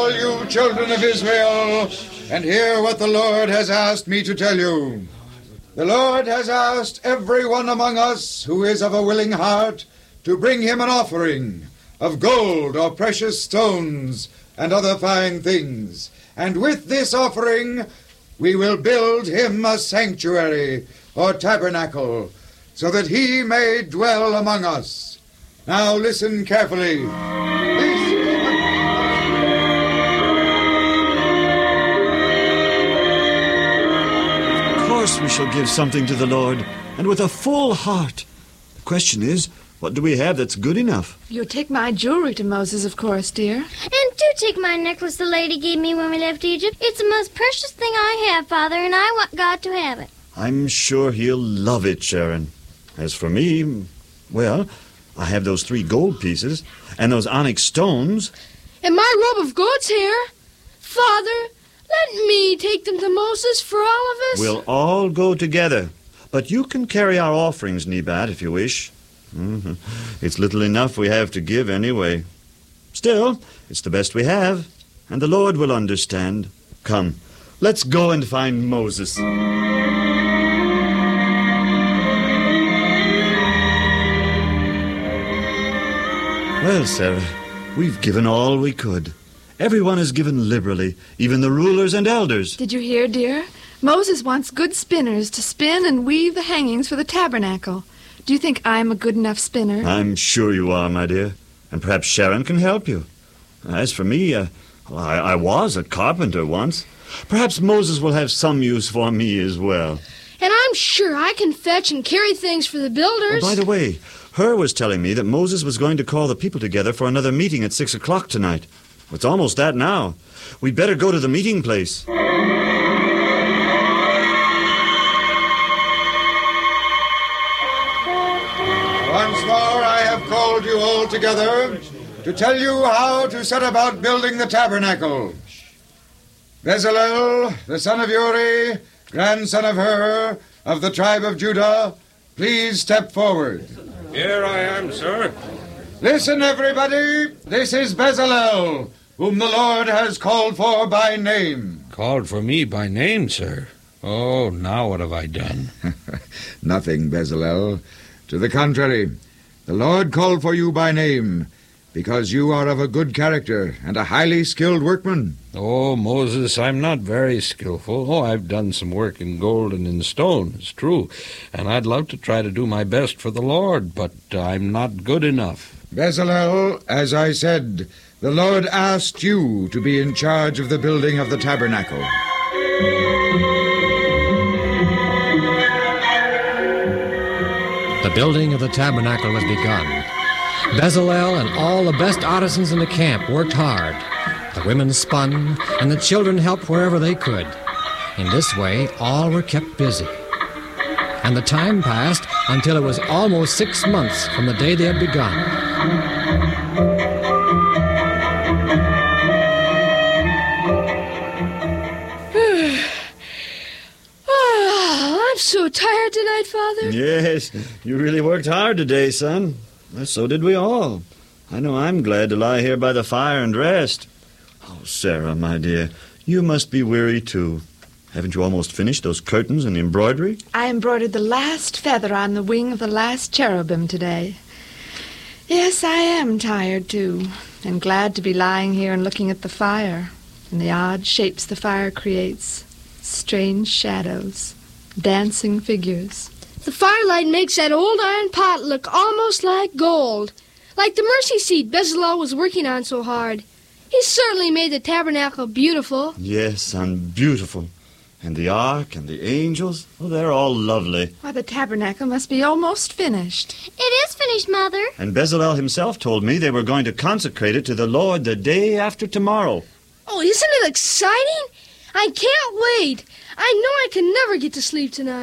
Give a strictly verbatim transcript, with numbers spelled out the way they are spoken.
all you children of Israel, and hear what the Lord has asked me to tell you. The Lord has asked every one among us who is of a willing heart to bring him an offering of gold or precious stones and other fine things. And with this offering we will build him a sanctuary or tabernacle, so that he may dwell among us. Now listen carefully. Of course we shall give something to the Lord, and with a full heart. The question is, what do we have that's good enough? You'll take my jewelry to Moses, of course, dear. And do take my necklace the lady gave me when we left Egypt. It's the most precious thing I have, Father, and I want God to have it. I'm sure he'll love it, Sharon. As for me, well, I have those three gold pieces and those onyx stones. And my robe of goat's hair. Father, let me take them to Moses for all of us. We'll all go together. But you can carry our offerings, Nebat, if you wish. Mm-hmm. It's little enough we have to give anyway. Still, it's the best we have, and the Lord will understand. Come, let's go and find Moses. Well, Sarah, we've given all we could. Everyone has given liberally, even the rulers and elders. Did you hear, dear? Moses wants good spinners to spin and weave the hangings for the tabernacle. Do you think I'm a good enough spinner? I'm sure you are, my dear. And perhaps Sharon can help you. As for me, uh, well, I, I was a carpenter once. Perhaps Moses will have some use for me as well. And I'm sure I can fetch and carry things for the builders. Oh, by the way, Hur was telling me that Moses was going to call the people together for another meeting at six o'clock tonight. It's almost that now. We'd better go to the meeting place. Once more I have called you all together to tell you how to set about building the tabernacle. Bezalel, the son of Uri, grandson of Hur, of the tribe of Judah, please step forward. Here I am, sir. Listen, everybody. This is Bezalel, whom the Lord has called for by name. Called for me by name, sir? Oh, now what have I done? Nothing, Bezalel. To the contrary, the Lord called for you by name, because you are of a good character and a highly skilled workman. Oh, Moses, I'm not very skillful. Oh, I've done some work in gold and in stone, it's true, and I'd love to try to do my best for the Lord, but I'm not good enough. Bezalel, as I said, the Lord asked you to be in charge of the building of the tabernacle. The building of the tabernacle was begun. Bezalel and all the best artisans in the camp worked hard. The women spun, and the children helped wherever they could. In this way, all were kept busy. And the time passed until it was almost six months from the day they had begun. Oh, I'm so tired tonight, Father. Yes, you really worked hard today, son. Well, so did we all. I know I'm glad to lie here by the fire and rest. Oh, Sarah, my dear, you must be weary, too. Haven't you almost finished those curtains and the embroidery? I embroidered the last feather on the wing of the last cherubim today. Yes, I am tired, too, and glad to be lying here and looking at the fire, and the odd shapes the fire creates, strange shadows, dancing figures. The firelight makes that old iron pot look almost like gold, like the mercy seat Bezalel was working on so hard. He certainly made the tabernacle beautiful. Yes, son, beautiful. And the ark and the angels, oh, they're all lovely. Why, the tabernacle must be almost finished. It is finished, Mother. And Bezalel himself told me they were going to consecrate it to the Lord the day after tomorrow. Oh, isn't it exciting? I can't wait. I know I can never get to sleep tonight.